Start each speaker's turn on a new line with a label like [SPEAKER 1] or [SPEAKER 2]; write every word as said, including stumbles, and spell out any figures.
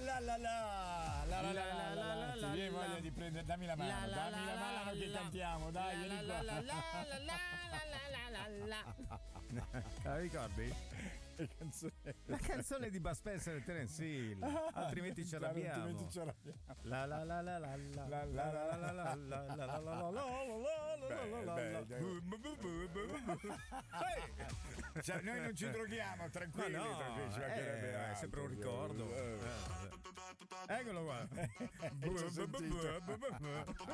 [SPEAKER 1] la la la la la la la la. Vieni voglia di prendere, dammi la mano, dammi la mano che cantiamo, dai, vieni qua. La la la la la la la.
[SPEAKER 2] La ricordi?
[SPEAKER 1] Che canzone?
[SPEAKER 2] La canzone di Bud Spencer e Terence Hill. Altrimenti ce l'abbiamo.
[SPEAKER 1] Altrimenti ce l'abbiamo.
[SPEAKER 2] La la la la la la la la la la la la la la.
[SPEAKER 1] Cioè, noi non ci droghiamo, tranquilli,
[SPEAKER 2] Ma no,
[SPEAKER 1] tranquilli, ci
[SPEAKER 2] eh,
[SPEAKER 1] mancherebbe
[SPEAKER 2] è
[SPEAKER 1] altro.
[SPEAKER 2] sempre un ricordo.
[SPEAKER 1] Eh.
[SPEAKER 2] Eccolo qua.
[SPEAKER 1] E ci ho sentito.